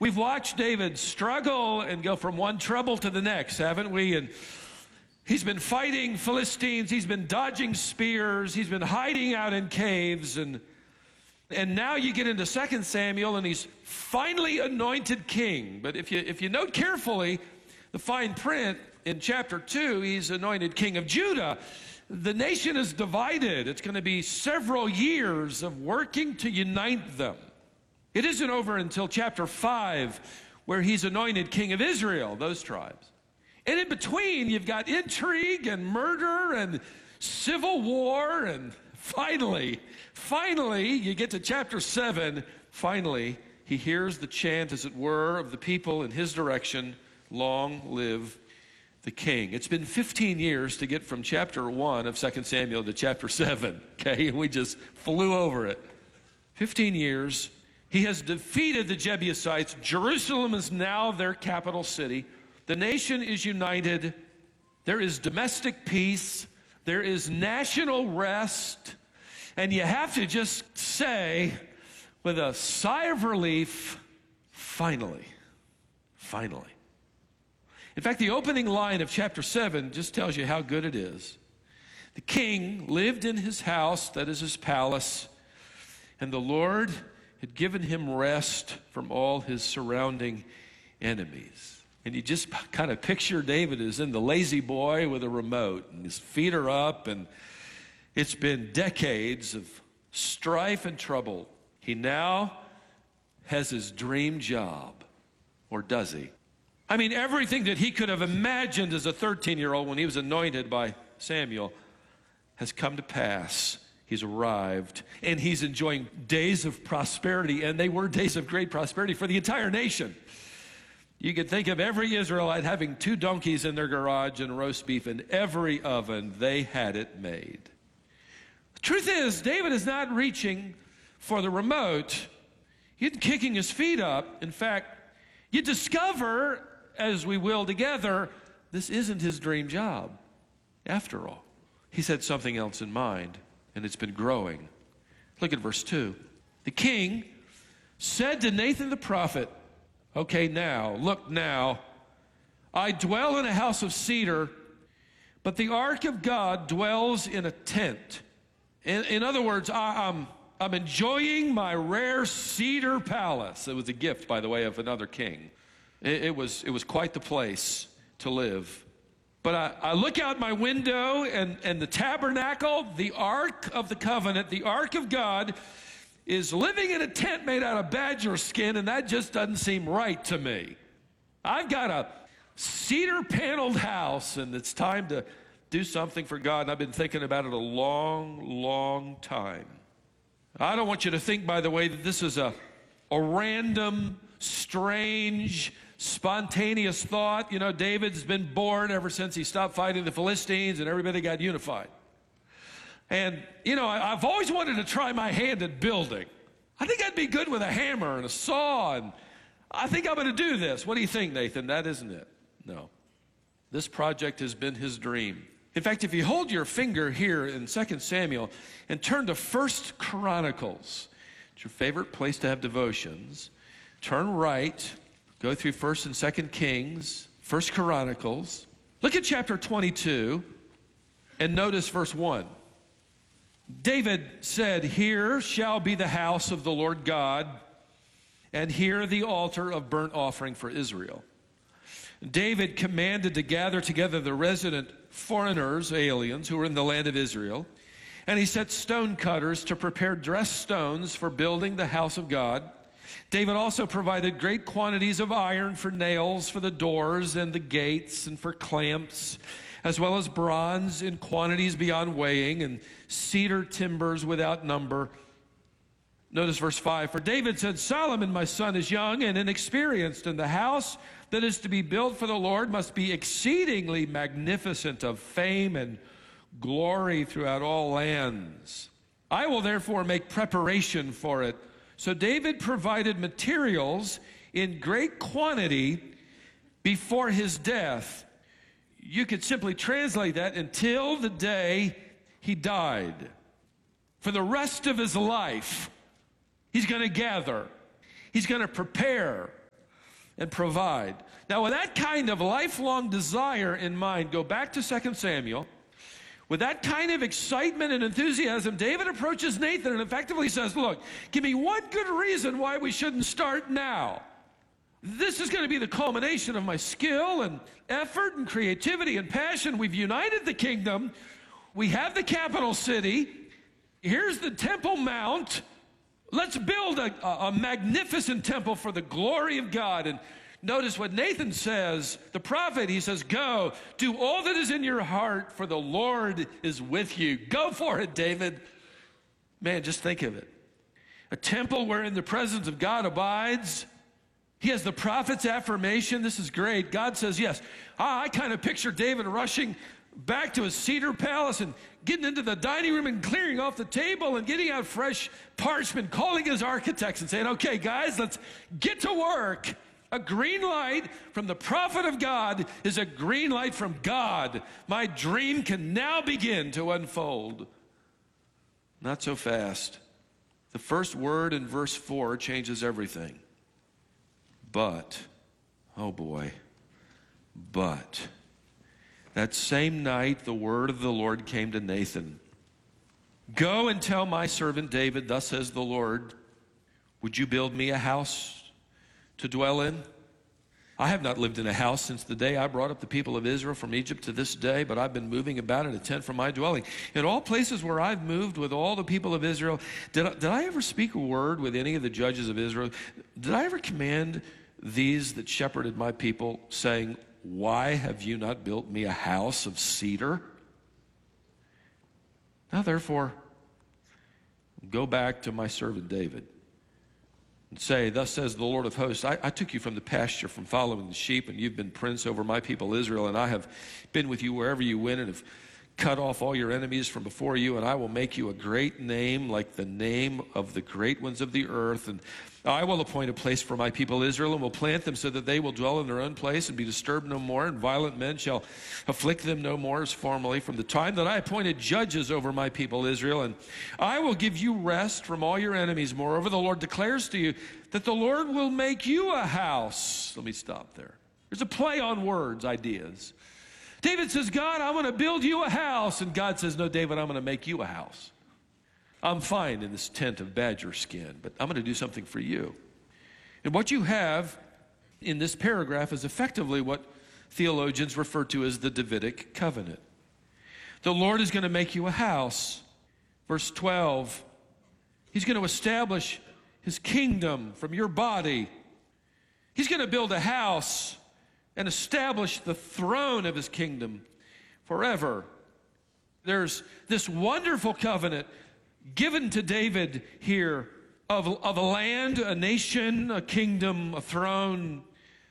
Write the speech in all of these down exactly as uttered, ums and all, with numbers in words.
We've watched David struggle and go from one trouble to the next, haven't we? And he's been fighting Philistines. He's been dodging spears. He's been hiding out in caves. And, and now you get into Second Samuel, and he's finally anointed king. But if you, if you note carefully the fine print in chapter two, he's anointed king of Judah. The nation is divided. It's going to be several years of working to unite them. It isn't over until chapter five, where he's anointed king of Israel, those tribes. And in between, you've got intrigue and murder and civil war. And finally, finally, you get to chapter seven. Finally, he hears the chant, as it were, of the people in his direction, long live the king. It's been fifteen years to get from chapter one of Second Samuel to chapter seven, okay? And we just flew over it. fifteen years. He has defeated the Jebusites. Jerusalem is now their capital city. The nation is united. There is domestic peace. There is national rest. And you have to just say, with a sigh of relief, finally, finally. In fact, the opening line of chapter seven just tells you how good it is. The king lived in his house, that is his palace, and the Lord had given him rest from all his surrounding enemies. And you just kind of picture David as in the lazy boy with a remote, and his feet are up, and it's been decades of strife and trouble. He now has his dream job, or does he? I mean, everything that he could have imagined as a thirteen-year-old when he was anointed by Samuel has come to pass. He's arrived, and he's enjoying days of prosperity, and they were days of great prosperity for the entire nation. You could think of every Israelite having two donkeys in their garage and roast beef in every oven. They had it made. The truth is, David is not reaching for the remote. He's kicking his feet up. In fact, you discover, as we will together, this isn't his dream job. After all, he's had something else in mind, and it's been growing. Look at verse two. The king said to Nathan the prophet, okay, now, look now, I dwell in a house of cedar, but the ark of God dwells in a tent. In, in other words, I, I'm, I'm enjoying my rare cedar palace. It was a gift, by the way, of another king. It, it, was, it was quite the place to live. But I, I look out my window, and, and the tabernacle, the ark of the covenant, the ark of God, is living in a tent made out of badger skin, and that just doesn't seem right to me. I've got a cedar paneled house, and it's time to do something for God, and I've been thinking about it a long, long time. I don't want you to think, by the way, that this is a, a random, strange, spontaneous thought. You know, David's been bored ever since he stopped fighting the Philistines and everybody got unified. And, you know, I, I've always wanted to try my hand at building. I think I'd be good with a hammer and a saw, and I think I'm going to do this. What do you think, Nathan? That isn't it. No. This project has been his dream. In fact, if you hold your finger here in Second Samuel and turn to First Chronicles, it's your favorite place to have devotions, turn right, go through First and Second Kings, First Chronicles. Look at chapter twenty-two and notice verse one. David said, here shall be the house of the Lord God, and here the altar of burnt offering for Israel. David commanded to gather together the resident foreigners, aliens, who were in the land of Israel, and he set stone cutters to prepare dressed stones for building the house of God. David also provided great quantities of iron for nails for the doors and the gates and for clamps, as well as bronze in quantities beyond weighing and cedar timbers without number. Notice verse five. For David said, Solomon, my son, is young and inexperienced, and the house that is to be built for the Lord must be exceedingly magnificent, of fame and glory throughout all lands. I will therefore make preparation for it. So David provided materials in great quantity before his death. You could simply translate that until the day he died. For the rest of his life, he's going to gather. He's going to prepare. and provide. Now, with that kind of lifelong desire in mind, go back to Second Samuel. With that kind of excitement and enthusiasm, David approaches Nathan and effectively says, look, give me one good reason why we shouldn't start now. This is going to be the culmination of my skill and effort and creativity and passion. We've united the kingdom. We have the capital city. Here's the Temple Mount. Let's build a, a, a magnificent temple for the glory of God. And notice what Nathan says, the prophet, he says, go, do all that is in your heart, for the Lord is with you. Go for it, David. Man, just think of it. A temple wherein the presence of God abides. He has the prophet's affirmation. This is great. God says, yes. I, I kind of picture David rushing back to his cedar palace and getting into the dining room and clearing off the table and getting out fresh parchment, calling his architects and saying, okay, guys, let's get to work. A green light from the prophet of God is a green light from God. My dream can now begin to unfold. Not so fast. The first word in verse four changes everything. But, oh boy, but, that same night the word of the Lord came to Nathan. Go and tell my servant David, thus says the Lord, would you build me a house to dwell in? I have not lived in a house since the day I brought up the people of Israel from Egypt to this day, but I've been moving about in a tent for my dwelling. In all places where I've moved with all the people of Israel, did I, did I ever speak a word with any of the judges of Israel? Did I ever command these that shepherded my people, saying, why have you not built me a house of cedar? Now therefore, go back to my servant David and say, thus says the Lord of hosts, I, I took you from the pasture, from following the sheep, and you've been prince over my people Israel, and I have been with you wherever you went, and have cut off all your enemies from before you, and I will make you a great name like the name of the great ones of the earth. And I will appoint a place for my people Israel, and will plant them so that they will dwell in their own place and be disturbed no more, and violent men shall afflict them no more as formerly, from the time that I appointed judges over my people Israel. And I will give you rest from all your enemies. Moreover, the Lord declares to you that the Lord will make you a house. Let me stop there. There's a play on words, ideas. David says, God, I want to build you a house. And God says, no, David, I'm going to make you a house. I'm fine in this tent of badger skin, but I'm going to do something for you. And what you have in this paragraph is effectively what theologians refer to as the Davidic covenant. The Lord is going to make you a house. Verse twelve, he's going to establish his kingdom from your body. He's going to build a house and establish the throne of his kingdom forever. There's this wonderful covenant given to David here of, of a land, a nation, a kingdom, a throne.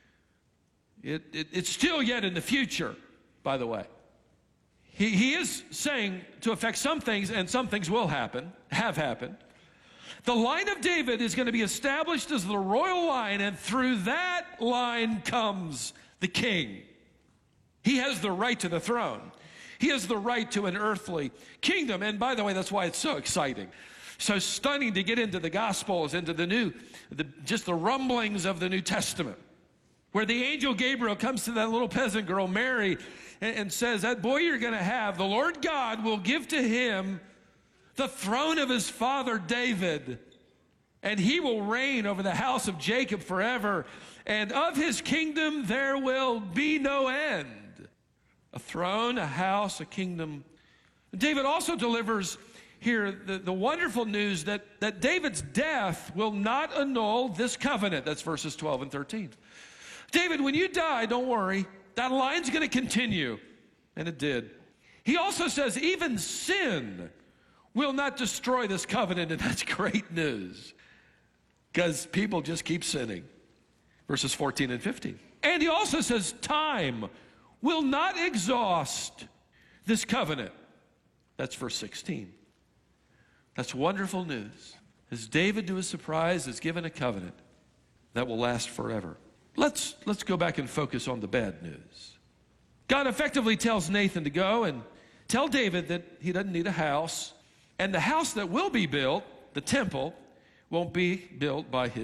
It, it, it's still yet in the future, by the way. He, he is saying to affect some things, and some things will happen, have happened. The line of David is going to be established as the royal line, and through that line comes the king. He has the right to the throne. He has the right to an earthly kingdom. And by the way, that's why it's so exciting, so stunning to get into the Gospels, into the new, the, just the rumblings of the New Testament, where the angel Gabriel comes to that little peasant girl, Mary, and, and says, that boy you're going to have, the Lord God will give to him the throne of his father David, and he will reign over the house of Jacob forever, and of his kingdom there will be no end. A throne, a house, a kingdom. David also delivers here the, the wonderful news that, that David's death will not annul this covenant. That's verses twelve and thirteen. David, when you die, don't worry. That line's going to continue. And it did. He also says even sin will not destroy this covenant, and that's great news, because people just keep sinning. Verses fourteen and fifteen. And he also says time will not exhaust this covenant. That's verse sixteen. That's wonderful news. As David, to his surprise, is given a covenant that will last forever. Let's, let's go back and focus on the bad news. God effectively tells Nathan to go and tell David that he doesn't need a house, and the house that will be built, the temple, won't be built by his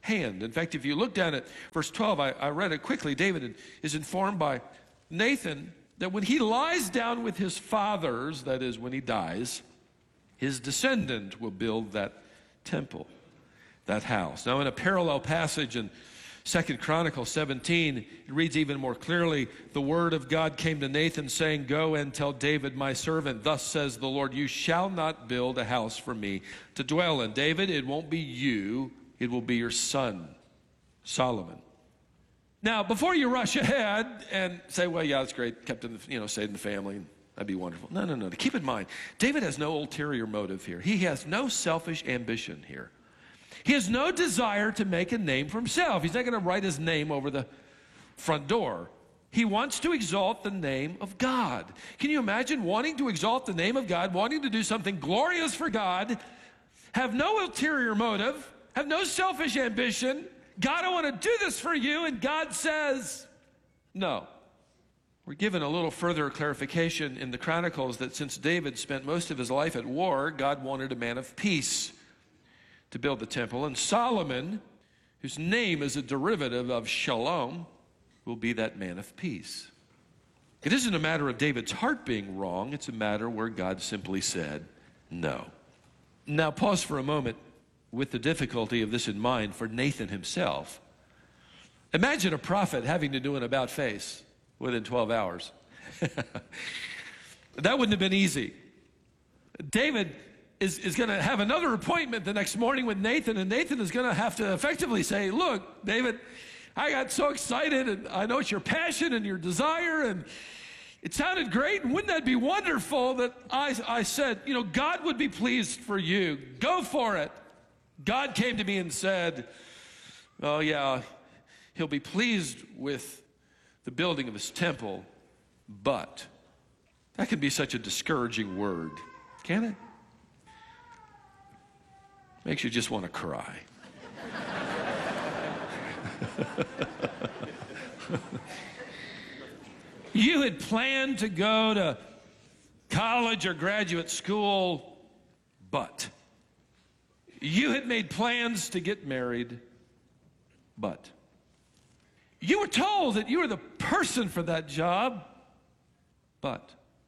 hand. In fact, if you look down at verse twelve, I, I read it quickly. David is informed by Nathan that when he lies down with his fathers, that is, when he dies, his descendant will build that temple, that house. Now, in a parallel passage in Second Chronicles seventeen, it reads even more clearly, the word of God came to Nathan saying, go and tell David, my servant, thus says the Lord, you shall not build a house for me to dwell in. David, it won't be you, it will be your son, Solomon. Now, before you rush ahead and say, well, yeah, that's great, kept in the, you know, stayed in the family, that'd be wonderful. No, no, no, keep in mind, David has no ulterior motive here. He has no selfish ambition here. He has no desire to make a name for himself. He's not going to write his name over the front door. He wants to exalt the name of God. Can you imagine wanting to exalt the name of God, wanting to do something glorious for God, have no ulterior motive, have no selfish ambition? God, I want to do this for you, and God says no. We're given a little further clarification in the Chronicles that since David spent most of his life at war, God wanted a man of peace to build the temple. And Solomon, whose name is a derivative of shalom, will be that man of peace. It isn't a matter of David's heart being wrong. It's a matter where God simply said no. Now pause for a moment with the difficulty of this in mind for Nathan himself. Imagine a prophet having to do an about face within twelve hours. That wouldn't have been easy. David is, is going to have another appointment the next morning with Nathan, and Nathan is going to have to effectively say, look, David, I got so excited, and I know it's your passion and your desire, and it sounded great, and wouldn't that be wonderful that I, I said, you know, God would be pleased for you. Go for it. God came to me and said, oh, yeah, he'll be pleased with the building of his temple, but that can be such a discouraging word, can it? Makes you just want to cry. You had planned to go to college or graduate school, but you had made plans to get married, but you were told that you were the person for that job, but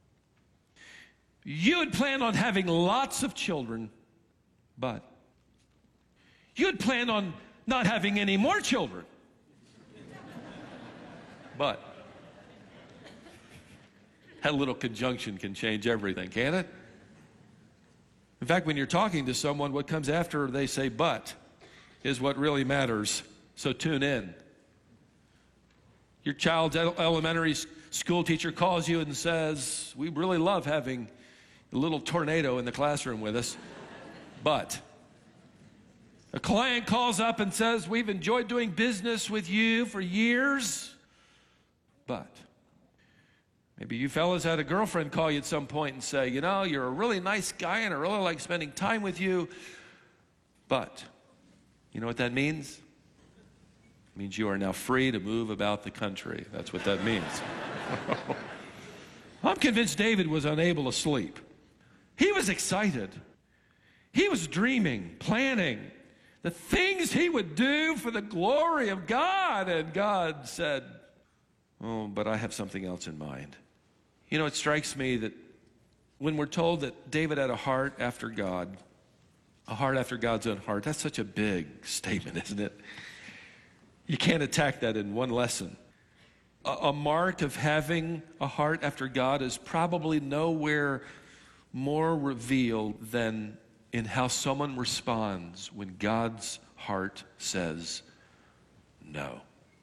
you had planned on having lots of children, but you had planned on not having any more children. But that little conjunction can change everything, can it? In fact, when you're talking to someone, what comes after they say but is what really matters. So tune in. Your child's elementary school teacher calls you and says, we really love having a little tornado in the classroom with us, but a client calls up and says, we've enjoyed doing business with you for years, but maybe you fellas had a girlfriend call you at some point and say, you know, you're a really nice guy and I really like spending time with you, but you know what that means? It means you are now free to move about the country. That's what that means. I'm convinced David was unable to sleep. He was excited. He was dreaming, planning the things he would do for the glory of God. And God said, oh, but I have something else in mind. You know, it strikes me that when we're told that David had a heart after God, a heart after God's own heart, that's such a big statement, isn't it? You can't attack that in one lesson. A, a mark of having a heart after God is probably nowhere more revealed than in how someone responds when God's heart says no.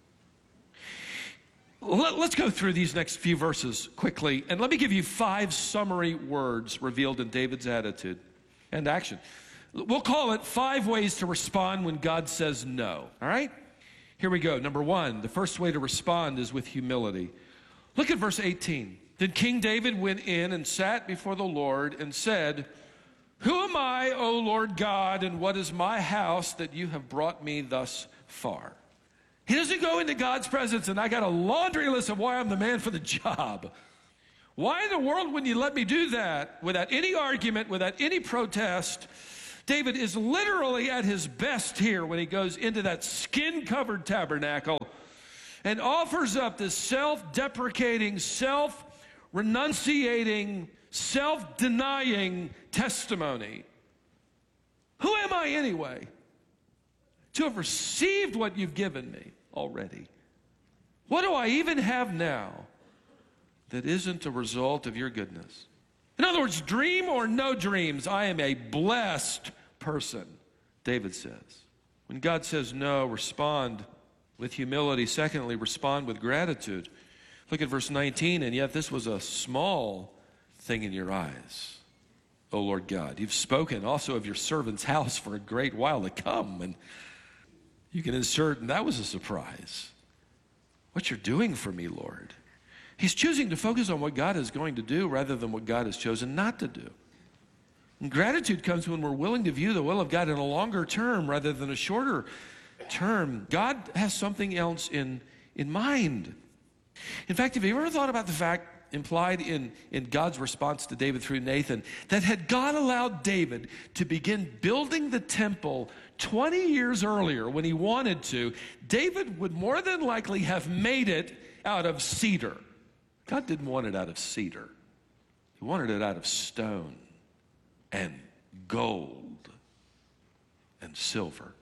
Let's go through these next few verses quickly, and let me give you five summary words revealed in David's attitude and action. We'll call it five ways to respond when God says no, all right? Here we go. Number one, the first way to respond is with humility. Look at verse eighteen. Then King David went in and sat before the Lord and said, who am I, O Lord God, and what is my house that you have brought me thus far? He doesn't go into God's presence and I got a laundry list of why I'm the man for the job. Why in the world wouldn't you let me do that without any argument, without any protest? David is literally at his best here when he goes into that skin-covered tabernacle and offers up this self-deprecating, self-renunciating, self-denying testimony. Who am I anyway to have received what you've given me already? What do I even have now that isn't a result of your goodness? In other words, dream or no dreams, I am a blessed person, David says. When God says no, respond with humility. Secondly, respond with gratitude. Look at verse nineteen, and yet this was a small thing in your eyes, O Lord God. You've spoken also of your servant's house for a great while to come. And you can insert, and that was a surprise. What you're doing for me, Lord. He's choosing to focus on what God is going to do rather than what God has chosen not to do. And gratitude comes when we're willing to view the will of God in a longer term rather than a shorter term. God has something else in, in mind. In fact, have you ever thought about the fact implied in, in God's response to David through Nathan, that had God allowed David to begin building the temple twenty years earlier when he wanted to, David would more than likely have made it out of cedar. God didn't want it out of cedar. He wanted it out of stone and gold and silver.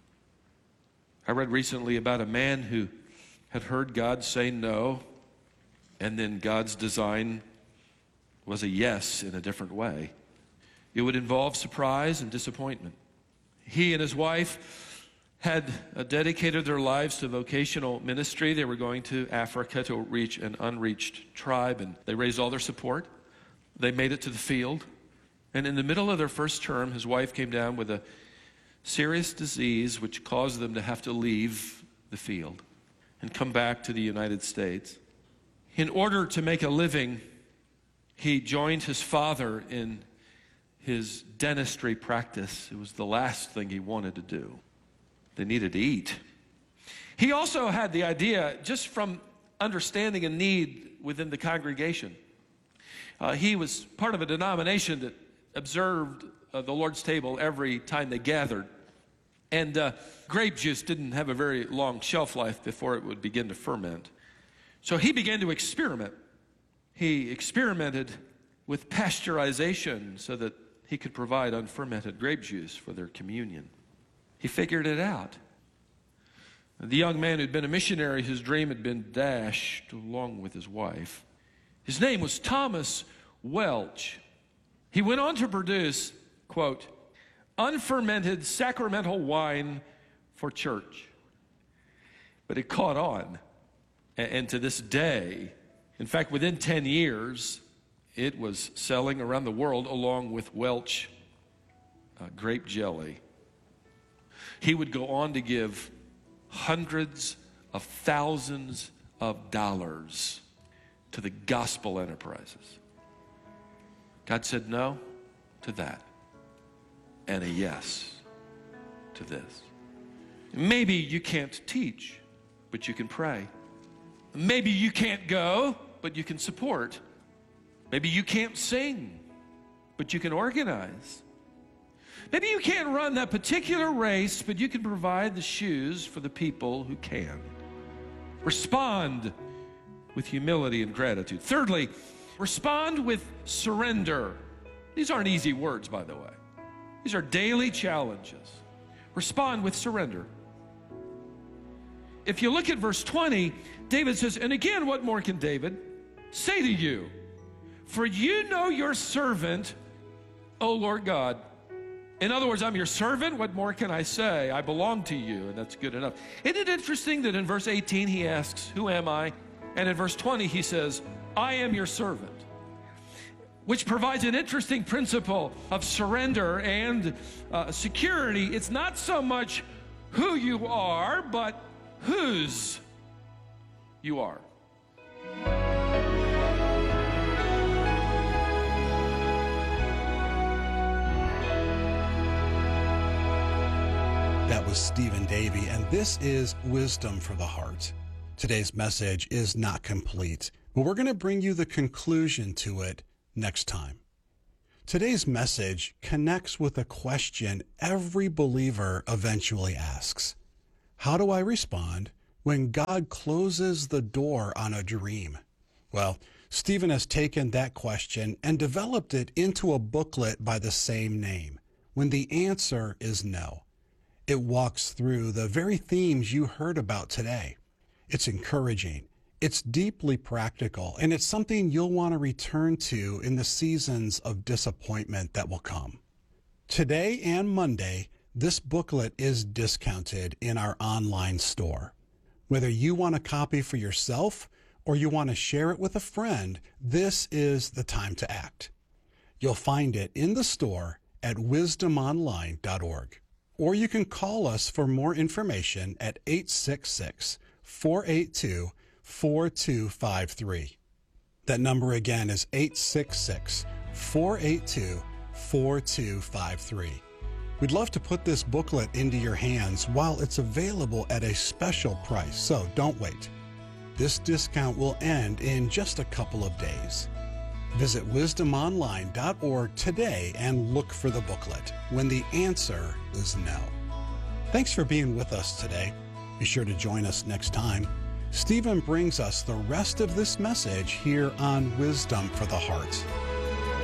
I read recently about a man who had heard God say no, and then God's design was a yes in a different way. It would involve surprise and disappointment. He and his wife had uh, dedicated their lives to vocational ministry. They were going to Africa to reach an unreached tribe, and they raised all their support. They made it to the field. And in the middle of their first term, his wife came down with a serious disease which caused them to have to leave the field and come back to the United States. In order to make a living, he joined his father in his dentistry practice. It was the last thing he wanted to do. They needed to eat. He also had the idea, just from understanding a need within the congregation. Uh, he was part of a denomination that observed uh, the Lord's table every time they gathered. And uh, grape juice didn't have a very long shelf life before it would begin to ferment. So he began to experiment. He experimented with pasteurization so that he could provide unfermented grape juice for their communion. He figured it out. The young man who'd been a missionary, his dream had been dashed along with his wife. His name was Thomas Welch. He went on to produce, quote, unfermented sacramental wine for church. But it caught on. And to this day, in fact, within ten years, it was selling around the world along with Welch uh, grape jelly. He would go on to give hundreds of thousands of dollars to the gospel enterprises. God said no to that and a yes to this. Maybe you can't teach, but you can pray. Maybe you can't go, but you can support. Maybe you can't sing, but you can organize. Maybe you can't run that particular race, but you can provide the shoes for the people who can. Respond with humility and gratitude. Thirdly, respond with surrender. These aren't easy words, by the way. These are daily challenges. Respond with surrender. If you look at verse twenty, David says, and again, what more can David say to you? For you know your servant, O Lord God. In other words, I'm your servant. What more can I say? I belong to you, and that's good enough. Isn't it interesting that in verse eighteen he asks, who am I? And in verse twenty he says, I am your servant. Which provides an interesting principle of surrender and uh, security. It's not so much who you are, but whose you are. That was Stephen Davey, and this is Wisdom for the Heart. Today's message is not complete, but we're going to bring you the conclusion to it next time. Today's message connects with a question every believer eventually asks. How do I respond when God closes the door on a dream? Well, Stephen has taken that question and developed it into a booklet by the same name, When the Answer is No. It walks through the very themes you heard about today. It's encouraging, it's deeply practical, and it's something you'll want to return to in the seasons of disappointment that will come. Today and Monday, this booklet is discounted in our online store. Whether you want a copy for yourself or you want to share it with a friend, this is the time to act. You'll find it in the store at wisdom online dot org, or you can call us for more information at eight six six, four eight two, four two five three. That number again is eight six six, four eight two, four two five three. We'd love to put this booklet into your hands while it's available at a special price, so don't wait. This discount will end in just a couple of days. Visit wisdom online dot org today and look for the booklet, When the Answer is No. Thanks for being with us today. Be sure to join us next time. Stephen brings us the rest of this message here on Wisdom for the Heart.